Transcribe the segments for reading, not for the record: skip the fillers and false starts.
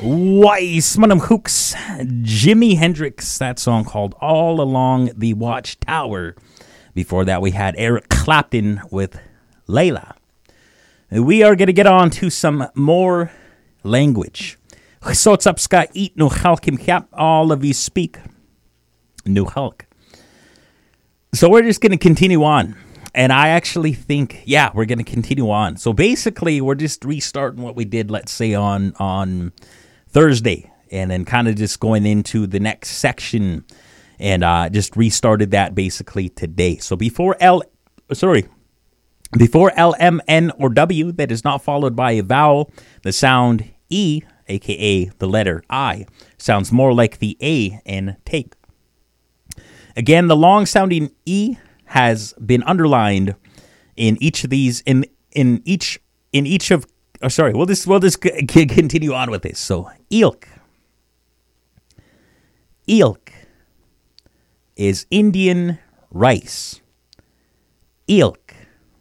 Weiss, Madam Hooks, Jimi Hendrix, that song called All Along the Watchtower. Before that, we had Eric Clapton with Layla. We are going to get on to some more language. So it's up, Scott, eat no halkim cap, all of you speak no hulk. So we're just going to continue on. And I actually think, we're going to continue on. So basically, we're just restarting what we did, let's say, on Thursday, and then kind of just going into the next section, and just restarted that basically today. So before LMN or W that is not followed by a vowel, the sound E, aka the letter I, sounds more like the A in take. Again, the long sounding E has been underlined in each of these we'll just continue on with this. So, ilk. Ilk is Indian rice. Ilk.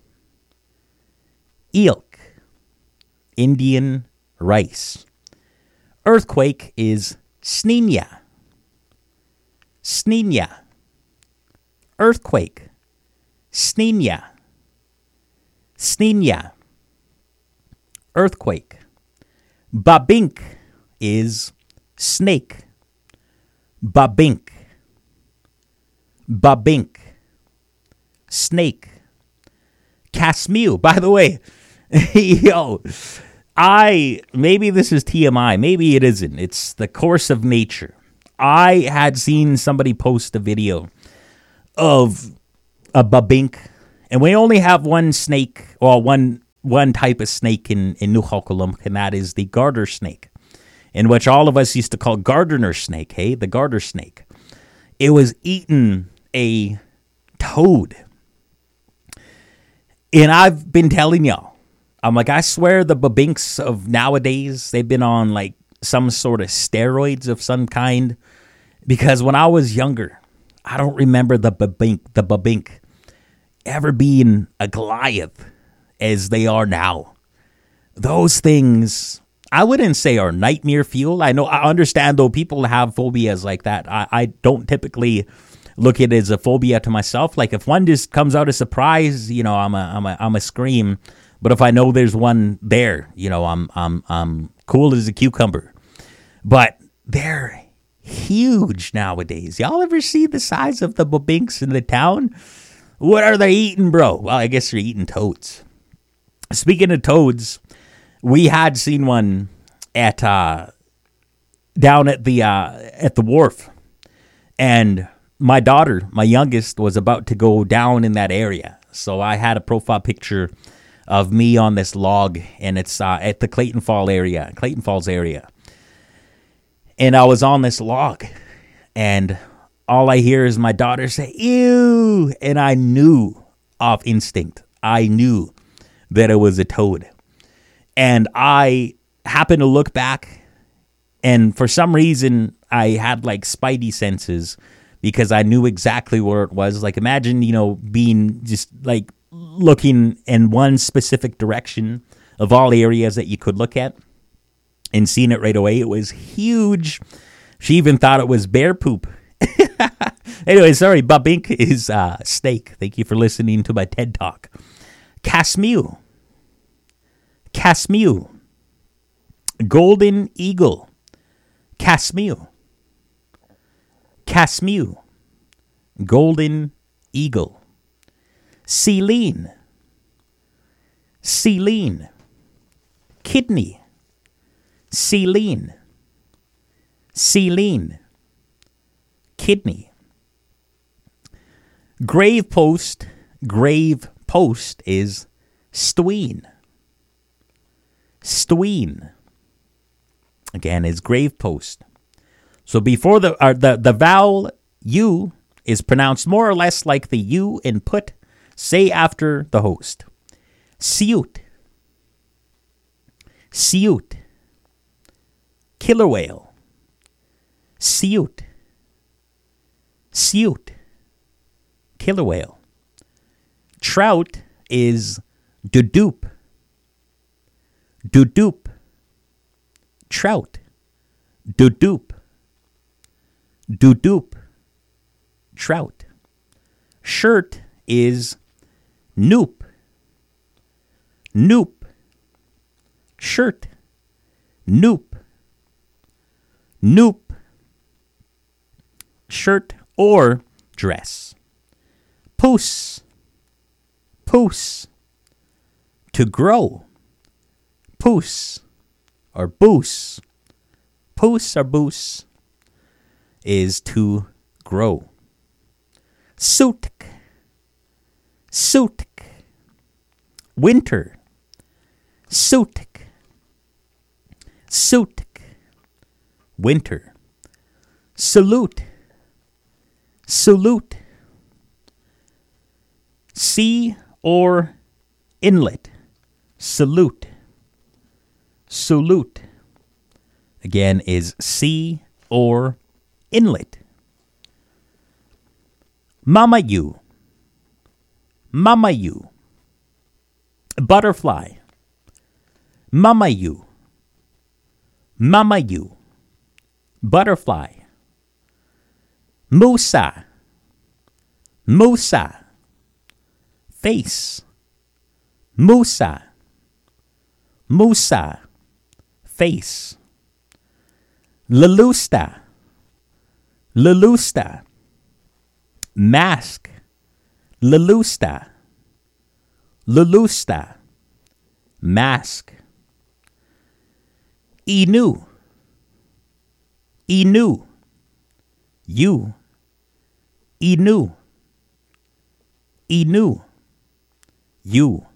Ilk. Indian rice. Earthquake is sneenya. Sneenya. Earthquake. Sneenya. Sneenya. Earthquake. Babink is snake. Babink. Babink. Snake. Casmew. By the way, maybe this is TMI. Maybe it isn't. It's the course of nature. I had seen somebody post a video of a babink, and we only have one snake, or one type of snake in New Hulkalum, and that is the garter snake, in which all of us used to call gardener snake, hey? The garter snake. It was eating a toad. And I've been telling y'all, I'm like, I swear the babinks of nowadays, they've been on like some sort of steroids of some kind, because when I was younger, I don't remember the babink ever being a Goliath as they are now. Those things, I wouldn't say are nightmare fuel. I understand though people have phobias like that. I don't typically look at it as a phobia to myself. Like if one just comes out a surprise, I'm a scream. But if I know there's one there, I'm cool as a cucumber. But they're huge nowadays. Y'all ever see the size of the babinks in the town? What are they eating, bro? Well, I guess they're eating toads. Speaking of toads, we had seen one at down at the wharf, and my daughter, my youngest, was about to go down in that area. So I had a profile picture of me on this log, and it's at the Clayton Falls area. And I was on this log, and all I hear is my daughter say, "Ew," and I knew off instinct. I knew that it was a toad. And I happened to look back, and for some reason, I had like spidey senses because I knew exactly where it was. Like imagine, being just like looking in one specific direction of all areas that you could look at and seeing it right away. It was huge. She even thought it was bear poop. Anyway, sorry, babink is snake. Thank you for listening to my TED Talk. Casmew. Casmew. Golden eagle. Casmew. Casmew. Golden eagle. Celine. Celine. Kidney. Celine. Celine. Kidney. Grave post. Grave post is stween. Stween. Again, is grave post. So before the vowel U is pronounced more or less like the U in put, say after the host. Siut. Siut. Killer whale. Siut. Siut. Killer whale. Trout is dudup. Dudup. Trout. Dudup. Dudup. Trout. Shirt is noop. Noop. Shirt. Noop. Noop. Shirt or dress. Poos. Poos. To grow. Poos or boos. Poos or boos is to grow. Sutik. Sutik. Winter. Sutik. Sutik. Winter. Salute. Salute. Sea or inlet. Salute. Salute. Again, is sea or inlet. Mama you. Mama you. Butterfly. Mama you. Mama you. Butterfly. Musa. Musa. Face. Musa. Musa. Face. Lalusta. Lalusta. Mask. Lalusta. Lalusta. Mask. Inu. Inu. You. Inu. Inu. You.